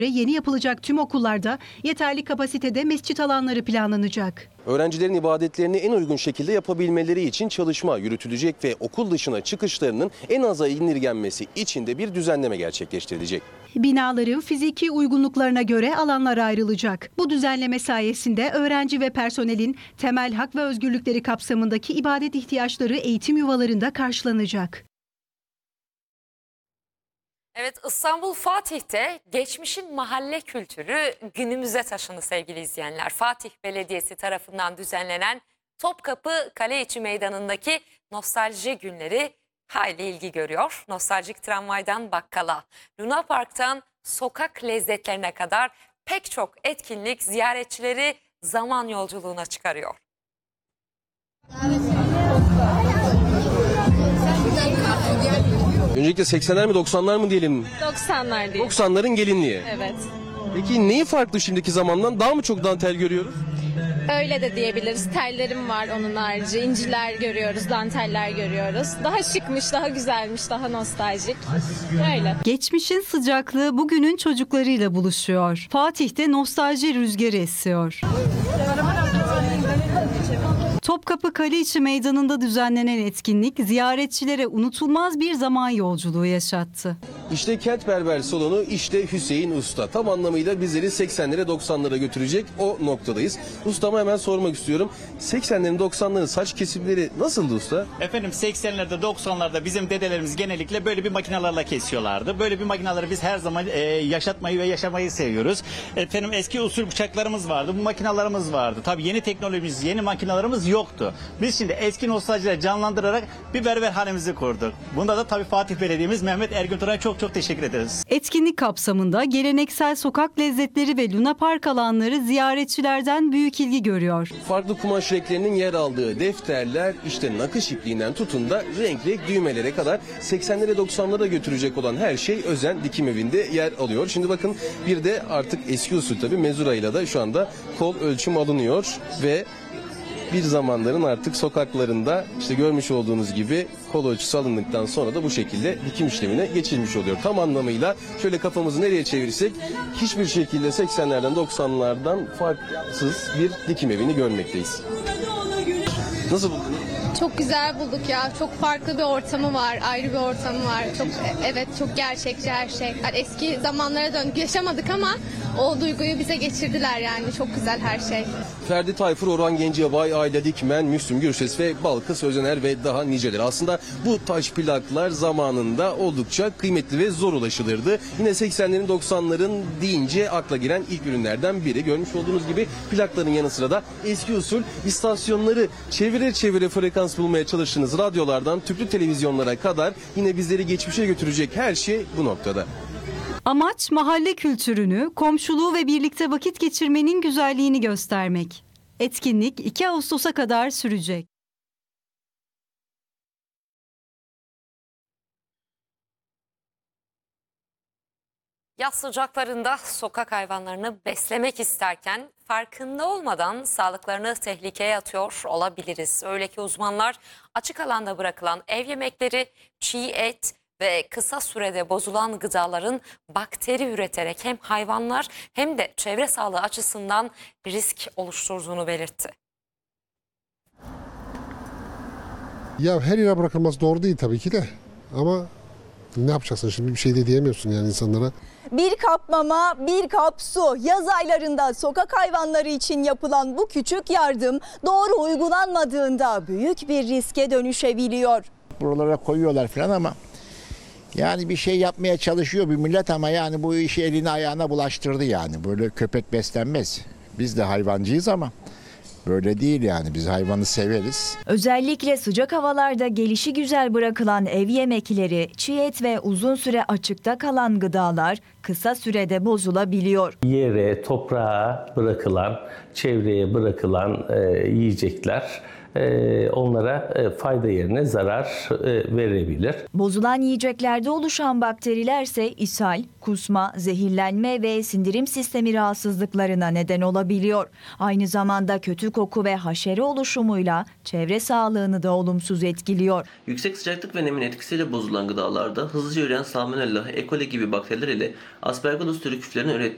Yeni yapılacak tüm okullarda yeterli kapasitede mescit alanları planlanacak. Öğrencilerin ibadetlerini en uygun şekilde yapabilmeleri için çalışma yürütülecek ve okul dışına çıkışlarının en aza indirgenmesi için de bir düzenleme gerçekleştirilecek. Binaların fiziki uygunluklarına göre alanlar ayrılacak. Bu düzenleme sayesinde öğrenci ve personelin temel hak ve özgürlükleri kapsamındaki ibadet ihtiyaçları eğitim yuvalarında karşılanacak. Evet, İstanbul Fatih'te geçmişin mahalle kültürü günümüze taşındı sevgili izleyenler. Fatih Belediyesi tarafından düzenlenen Topkapı Kaleiçi Meydanı'ndaki nostalji günleri hayli ilgi görüyor. Nostaljik tramvaydan bakkala, Luna Park'tan sokak lezzetlerine kadar pek çok etkinlik ziyaretçileri zaman yolculuğuna çıkarıyor. Öncelikle 80'ler mi 90'lar mı diyelim? 90'lar değil. 90'ların gelinliği. Evet. Peki neyi farklı şimdiki zamandan? Daha mı çok dantel görüyoruz? Öyle de diyebiliriz. Tellerim var onun harici. İnciler görüyoruz, danteller görüyoruz. Daha şıkmış, daha güzelmiş, daha nostaljik. Öyle. Geçmişin sıcaklığı bugünün çocuklarıyla buluşuyor. Fatih'te nostalji rüzgarı esiyor. Topkapı Kaleiçi Meydanı'nda düzenlenen etkinlik ziyaretçilere unutulmaz bir zaman yolculuğu yaşattı. İşte Kent Berber Salonu, işte Hüseyin Usta. Tam anlamıyla bizleri 80'lere 90'lara götürecek o noktadayız. Ustama hemen sormak istiyorum. 80'lerin 90'ların saç kesimleri nasıldı usta? Efendim 80'lerde 90'larda bizim dedelerimiz genellikle böyle bir makinalarla kesiyorlardı. Böyle bir makinaları biz her zaman yaşatmayı ve yaşamayı seviyoruz. Efendim eski usul bıçaklarımız vardı, bu makinalarımız vardı. Tabii yeni teknolojimiz, yeni makinalarımız yoktu. Biz şimdi eski nostaljileri canlandırarak bir berberhanemizi kurduk. Bunda da tabii Fatih Belediye'miz Mehmet Ergün Turan'a çok teşekkür ederiz. Etkinlik kapsamında geleneksel sokak lezzetleri ve Luna Park alanları ziyaretçilerden büyük ilgi görüyor. Farklı kumaş renklerinin yer aldığı defterler, işte nakış ipliğinden tutun da renk düğmelere kadar 80'lere 90'lara götürecek olan her şey Özen Dikim Evi'nde yer alıyor. Şimdi bakın bir de artık eski usul tabii mezurayla da şu anda kol ölçüm alınıyor ve bir zamanların artık sokaklarında işte görmüş olduğunuz gibi kol ölçüsü alındıktan sonra da bu şekilde dikim işlemine geçilmiş oluyor. Tam anlamıyla şöyle kafamızı nereye çevirsek hiçbir şekilde 80'lerden 90'lardan farksız bir dikim evini görmekteyiz. Nasıl buldunuz? Çok güzel bulduk ya. Çok farklı bir ortamı var. Ayrı bir ortamı var. Evet çok gerçekçi her şey. Yani eski zamanlara döndük. Yaşamadık ama o duyguyu bize geçirdiler yani. Çok güzel her şey. Ferdi Tayfur, Orhan Gencebay, Ayla Dikmen, Müslüm Gürses ve Balkız Özener ve daha niceleri. Aslında bu taş plaklar zamanında oldukça kıymetli ve zor ulaşılırdı. Yine 80'lerin 90'ların deyince akla giren ilk ürünlerden biri. Görmüş olduğunuz gibi plakların yanı sıra da eski usul istasyonları çevire frekans bulmaya çalıştığınız radyolardan tüplü televizyonlara kadar yine bizleri geçmişe götürecek her şey bu noktada. Amaç mahalle kültürünü, komşuluğu ve birlikte vakit geçirmenin güzelliğini göstermek. Etkinlik 2 Ağustos'a kadar sürecek. Yaz sıcaklarında sokak hayvanlarını beslemek isterken farkında olmadan sağlıklarını tehlikeye atıyor olabiliriz. Öyle ki uzmanlar açık alanda bırakılan ev yemekleri, çiğ et ve kısa sürede bozulan gıdaların bakteri üreterek hem hayvanlar hem de çevre sağlığı açısından risk oluşturduğunu belirtti. Ya her yere bırakılması doğru değil tabii ki de ama ne yapacaksın şimdi bir şey de diyemiyorsun yani insanlara. Bir kap mama, bir kap su. Yaz aylarında sokak hayvanları için yapılan bu küçük yardım doğru uygulanmadığında büyük bir riske dönüşebiliyor. Buralara koyuyorlar falan ama yani bir şey yapmaya çalışıyor bir millet ama yani bu işi eline ayağına bulaştırdı yani. Böyle köpek beslenmez. Biz de hayvancıyız ama böyle değil yani, biz hayvanı severiz. Özellikle sıcak havalarda gelişigüzel bırakılan ev yemekleri, çiğ et ve uzun süre açıkta kalan gıdalar kısa sürede bozulabiliyor. Yere, toprağa bırakılan, çevreye bırakılan yiyecekler onlara fayda yerine zarar verebilir. Bozulan yiyeceklerde oluşan bakterilerse ishal, kusma, zehirlenme ve sindirim sistemi rahatsızlıklarına neden olabiliyor. Aynı zamanda kötü koku ve haşere oluşumuyla çevre sağlığını da olumsuz etkiliyor. Yüksek sıcaklık ve nemin etkisiyle bozulan gıdalarda hızlıca üreyen Salmonella, E. coli gibi bakteriler ile Aspergillus türü küflerin